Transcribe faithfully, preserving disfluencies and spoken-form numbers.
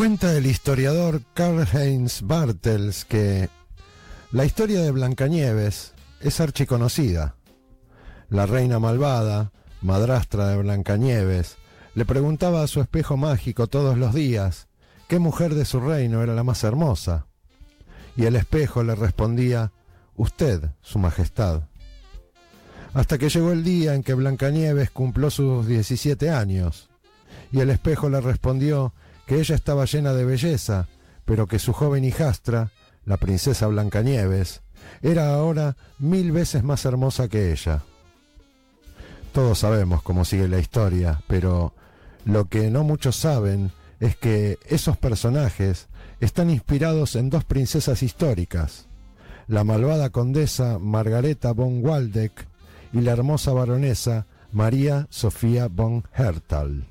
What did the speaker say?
Cuenta el historiador Karl-Heinz Bartels que la historia de Blancanieves es archiconocida. La reina malvada, madrastra de Blancanieves, le preguntaba a su espejo mágico todos los días qué mujer de su reino era la más hermosa. Y el espejo le respondía: usted, su majestad. Hasta que llegó el día en que Blancanieves cumplió sus diecisiete años, y el espejo le respondió que ella estaba llena de belleza, pero que su joven hijastra, la princesa Blancanieves, era ahora mil veces más hermosa que ella. Todos sabemos cómo sigue la historia, pero lo que no muchos saben es que esos personajes están inspirados en dos princesas históricas, la malvada condesa Margareta von Waldeck y la hermosa baronesa María Sofía von Herthal.